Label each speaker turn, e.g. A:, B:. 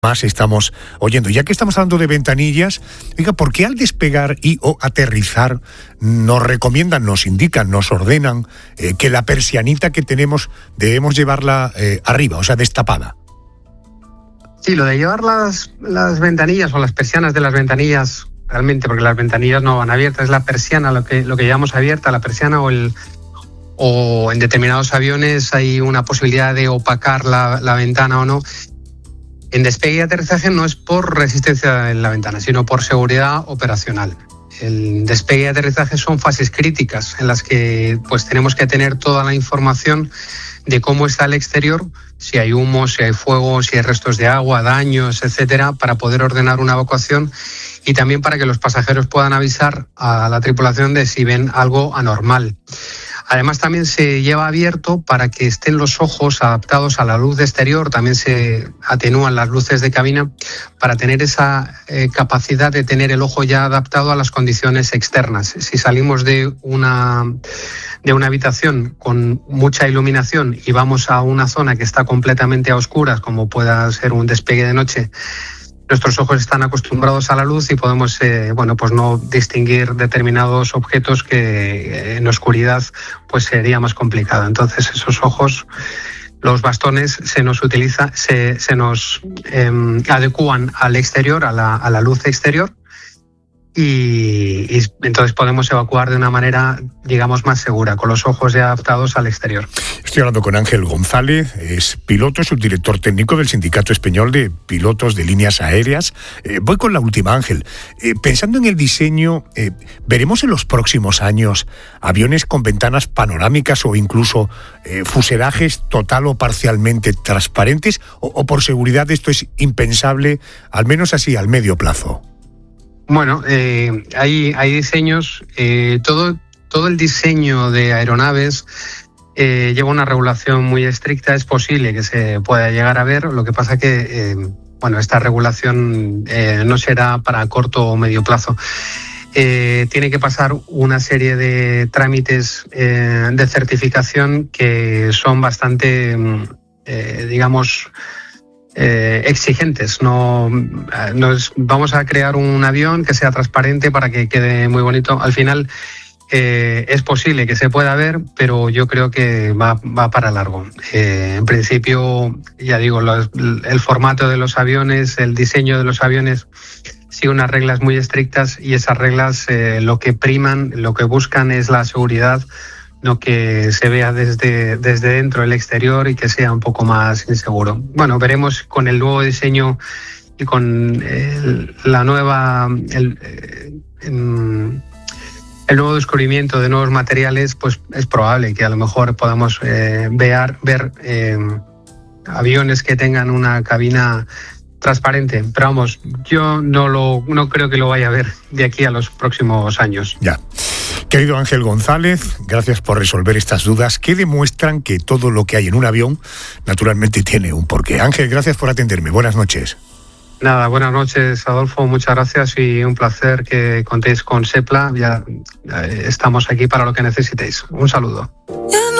A: más estamos oyendo. Ya que estamos hablando de ventanillas, oiga, ¿por qué al despegar y o aterrizar nos recomiendan, nos indican, nos ordenan que la persianita que tenemos debemos llevarla arriba, o sea, destapada?
B: Sí, lo de llevar las ventanillas o las persianas de las ventanillas, realmente, porque las ventanillas no van abiertas, es la persiana lo que llamamos abierta, la persiana o en determinados aviones hay una posibilidad de opacar la ventana o no. En despegue y aterrizaje no es por resistencia en la ventana, sino por seguridad operacional. El despegue y aterrizaje son fases críticas en las que pues tenemos que tener toda la información de cómo está el exterior, si hay humo, si hay fuego, si hay restos de agua, daños, etcétera, para poder ordenar una evacuación y también para que los pasajeros puedan avisar a la tripulación de si ven algo anormal. Además, también se lleva abierto para que estén los ojos adaptados a la luz exterior, también se atenúan las luces de cabina para tener esa capacidad de tener el ojo ya adaptado a las condiciones externas. Si salimos de una habitación con mucha iluminación y vamos a una zona que está completamente a oscuras, como pueda ser un despegue de noche, nuestros ojos están acostumbrados a la luz y podemos pues no distinguir determinados objetos que en oscuridad pues sería más complicado. Entonces esos ojos, los bastones, se nos adecúan al exterior, a la luz exterior, y entonces podemos evacuar de una manera, digamos, más segura, con los ojos ya adaptados al exterior.
A: Estoy hablando con Ángel González, es piloto, subdirector técnico del Sindicato Español de Pilotos de Líneas Aéreas. Voy con la última, Ángel. Pensando en el diseño, ¿veremos en los próximos años aviones con ventanas panorámicas o incluso fuselajes total o parcialmente transparentes? ¿O por seguridad esto es impensable, al menos así, al medio plazo?
B: Bueno, hay diseños, todo el diseño de aeronaves lleva una regulación muy estricta. Es posible que se pueda llegar a ver, lo que pasa que esta regulación no será para corto o medio plazo. Tiene que pasar una serie de trámites de certificación que son bastante, exigentes. No vamos a crear un avión que sea transparente para que quede muy bonito. Al final es posible que se pueda ver, pero yo creo que va para largo. En principio, ya digo, el formato de los aviones, el diseño de los aviones sigue unas reglas muy estrictas y esas reglas lo que priman, lo que buscan es la seguridad, no que se vea desde dentro el exterior y que sea un poco más inseguro. Bueno, veremos con el nuevo diseño y con el nuevo descubrimiento de nuevos materiales, pues es probable que a lo mejor podamos ver aviones que tengan una cabina transparente, pero vamos, yo no creo que lo vaya a ver de aquí a los próximos años.
A: Ya. Querido Ángel González, gracias por resolver estas dudas que demuestran que todo lo que hay en un avión naturalmente tiene un porqué. Ángel, gracias por atenderme. Buenas noches.
B: Nada, buenas noches, Adolfo. Muchas gracias y un placer que contéis con SEPLA. Ya estamos aquí para lo que necesitéis. Un saludo.